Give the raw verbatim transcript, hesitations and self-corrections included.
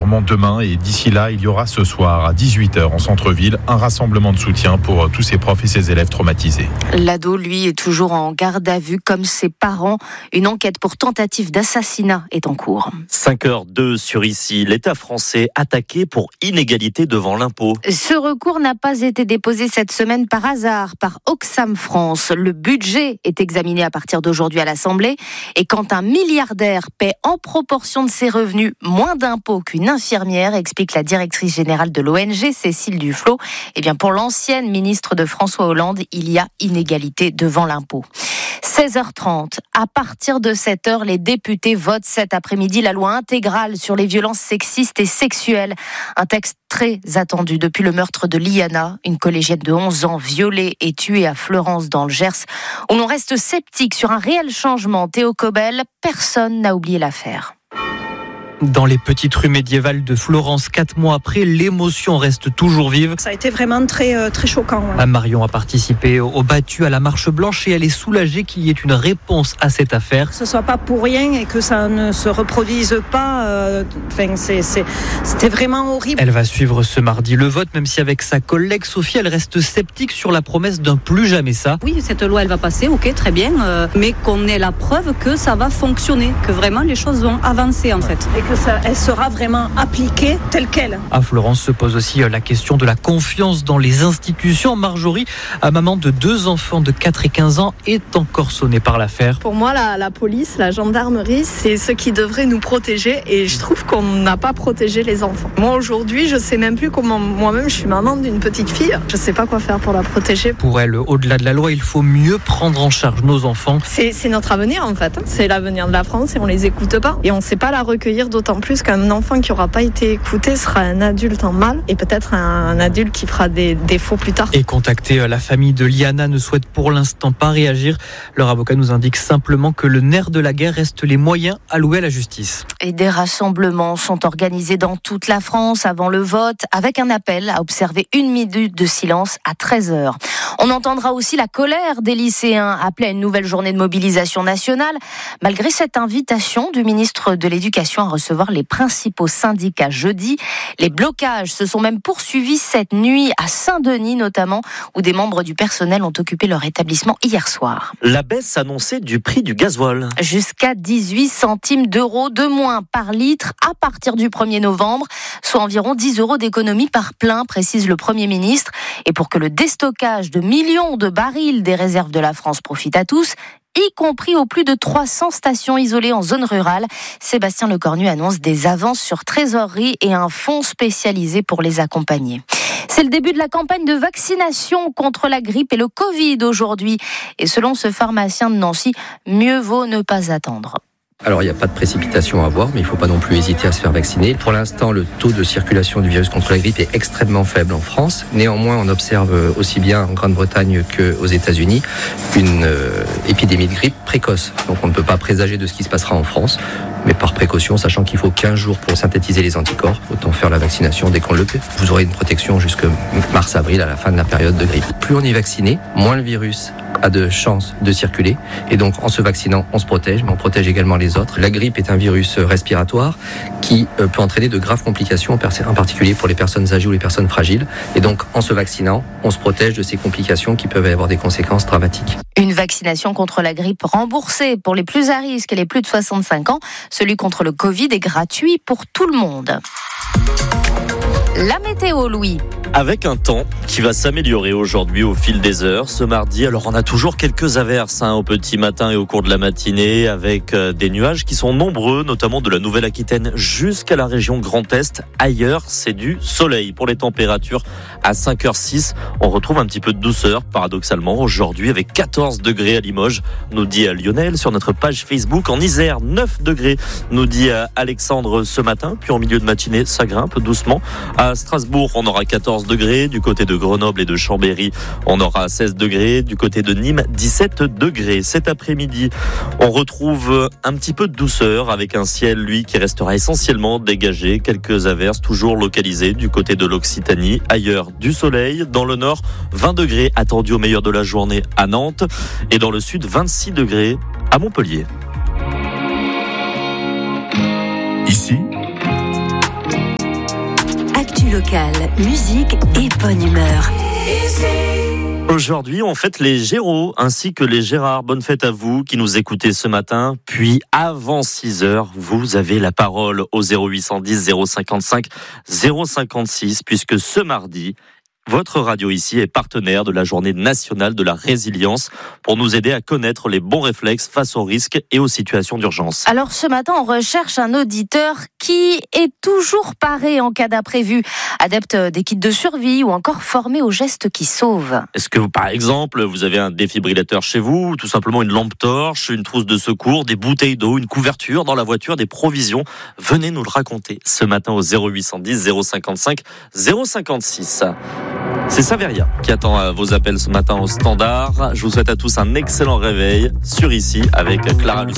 sûrement demain. Et d'ici là, il y aura ce soir à dix-huit heures en centre-ville un rassemblement de soutien pour tous ces profs et ces élèves traumatisés. L'ado, lui, est toujours en garde à vue comme ses parents. Une enquête pour tentative d'assassinat est en cours. cinq heures deux sur ici, l'État français attaqué pour inégalité devant l'impôt. Ce recours n'a pas été déposé cette semaine par hasard par Oxfam France. Le budget est examiné à partir d'aujourd'hui à l'Assemblée. Et quand un milliardaire paie en proportion de ses revenus moins d'impôts qu'une infirmière, explique la directrice générale de l'O N G, Cécile Duflot, eh bien pour l'ancienne ministre de François Hollande, il y a inégalité devant l'impôt. seize heures trente. À partir de cette heure, les députés votent cet après-midi la loi intégrale sur les violences sexistes et sexuelles. Un texte très attendu depuis le meurtre de Liana, une collégienne de onze ans violée et tuée à Fleurance dans le Gers, où l'on reste sceptique sur un réel changement. Théo Cobel, personne n'a oublié l'affaire. Dans les petites rues médiévales de Florence, quatre mois après, l'émotion reste toujours vive. Ça a été vraiment très, très choquant. Ouais. Marion a participé au battu à la Marche Blanche et elle est soulagée qu'il y ait une réponse à cette affaire. Que ce ne soit pas pour rien et que ça ne se reproduise pas. Euh, enfin, c'est, c'est, c'était vraiment horrible. Elle va suivre ce mardi le vote, même si avec sa collègue Sophie, elle reste sceptique sur la promesse d'un plus jamais ça. Oui, cette loi, elle va passer, ok, très bien, euh, mais qu'on ait la preuve que ça va fonctionner, que vraiment les choses vont avancer en fait. Et que ça, elle sera vraiment appliquée telle qu'elle. À Florence se pose aussi la question de la confiance dans les institutions. Marjorie, maman de deux enfants de quatre et quinze ans, est encore sonnée par l'affaire. Pour moi, la, la police, la gendarmerie, c'est ceux qui devraient nous protéger et je trouve qu'on n'a pas protégé les enfants. Moi, aujourd'hui, je sais même plus comment, moi-même, je suis maman d'une petite fille, je sais pas quoi faire pour la protéger. Pour elle, au-delà de la loi, il faut mieux prendre en charge nos enfants. C'est, c'est notre avenir, en fait. C'est l'avenir de la France et on les écoute pas. Et on sait pas la recueillir, d'autant plus qu'un enfant qui n'aura pas été écouté sera un adulte en mal et peut-être un adulte qui fera des défauts plus tard. Et contacter la famille de Liana ne souhaite pour l'instant pas réagir. Leur avocat nous indique simplement que le nerf de la guerre reste les moyens alloués à la justice. Et des rassemblements sont organisés dans toute la France avant le vote, avec un appel à observer une minute de silence à treize heures. On entendra aussi la colère des lycéens appelés à une nouvelle journée de mobilisation nationale, malgré cette invitation du ministre de l'Éducation à recevoir les principaux syndicats jeudi. Les blocages se sont même poursuivis cette nuit à Saint-Denis notamment, où des membres du personnel ont occupé leur établissement hier soir. La baisse annoncée du prix du gasoil. Jusqu'à dix-huit centimes d'euros de moins par litre à partir du premier novembre, soit environ dix euros d'économie par plein, précise le Premier ministre. Et pour que le déstockage de millions de barils des réserves de la France profite à tous, y compris aux plus de trois cents stations isolées en zone rurale, Sébastien Lecornu annonce des avances sur trésorerie et un fonds spécialisé pour les accompagner. C'est le début de la campagne de vaccination contre la grippe et le Covid aujourd'hui. Et selon ce pharmacien de Nancy, mieux vaut ne pas attendre. Alors il n'y a pas de précipitation à avoir, mais il ne faut pas non plus hésiter à se faire vacciner. Pour l'instant, le taux de circulation du virus contre la grippe est extrêmement faible en France. Néanmoins, on observe aussi bien en Grande-Bretagne qu'aux États-Unis une euh, épidémie de grippe précoce. Donc on ne peut pas présager de ce qui se passera en France, mais par précaution, sachant qu'il faut quinze jours pour synthétiser les anticorps, autant faire la vaccination dès qu'on le peut. Vous aurez une protection jusque mars-avril à la fin de la période de grippe. Plus on est vacciné, moins le virus a de chances de circuler. Et donc, en se vaccinant, on se protège, mais on protège également les autres. La grippe est un virus respiratoire qui peut entraîner de graves complications, en particulier pour les personnes âgées ou les personnes fragiles. Et donc, en se vaccinant, on se protège de ces complications qui peuvent avoir des conséquences dramatiques. Une vaccination contre la grippe remboursée pour les plus à risque et les plus de soixante-cinq ans. Celui contre le Covid est gratuit pour tout le monde. La météo, Louis. Avec un temps qui va s'améliorer aujourd'hui au fil des heures. Ce mardi, alors on a toujours quelques averses hein, au petit matin et au cours de la matinée, avec euh, des nuages qui sont nombreux, notamment de la Nouvelle-Aquitaine jusqu'à la région Grand Est. Ailleurs, c'est du soleil. Pour les températures, à cinq heures six, on retrouve un petit peu de douceur, paradoxalement, aujourd'hui, avec quatorze degrés à Limoges, nous dit Lionel sur notre page Facebook. En Isère, neuf degrés, nous dit Alexandre ce matin. Puis en milieu de matinée, ça grimpe doucement. À Strasbourg, on aura quatorze degrés. Du côté de Grenoble et de Chambéry, on aura seize degrés. Du côté de Nîmes, dix-sept degrés. Cet après-midi, on retrouve un petit peu de douceur avec un ciel, lui, qui restera essentiellement dégagé. Quelques averses toujours localisées du côté de l'Occitanie. Ailleurs, du soleil. Dans le nord, vingt degrés attendus au meilleur de la journée à Nantes. Et dans le sud, vingt-six degrés à Montpellier. Ici, Actu locale, musique et bonne humeur. Aujourd'hui, on fête les Géraud ainsi que les Gérard. Bonne fête à vous qui nous écoutez ce matin. Puis, avant six heures, vous avez la parole au zéro huit cent dix zéro cinquante-cinq zéro cinquante-six, puisque ce mardi, votre radio ici est partenaire de la journée nationale de la résilience pour nous aider à connaître les bons réflexes face aux risques et aux situations d'urgence. Alors ce matin, on recherche un auditeur qui est toujours paré en cas d'imprévu, adepte des kits de survie ou encore formé aux gestes qui sauvent. Est-ce que vous, par exemple, vous avez un défibrillateur chez vous, ou tout simplement une lampe torche, une trousse de secours, des bouteilles d'eau, une couverture dans la voiture, des provisions? Venez nous le raconter ce matin au zéro huit cent dix zéro cinquante-cinq zéro cinquante-six. C'est Saveria qui attend vos appels ce matin au standard. Je vous souhaite à tous un excellent réveil sur Ici avec Clara Luciani.